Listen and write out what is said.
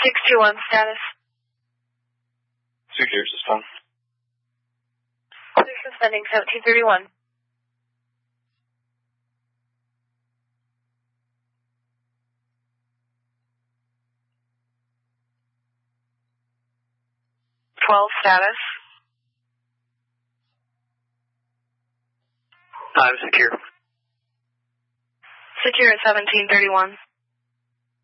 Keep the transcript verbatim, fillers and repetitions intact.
six two one status. Secure system. Clear suspending seventeen thirty-one. twelve status. I'm secure. Secure at seventeen thirty-one.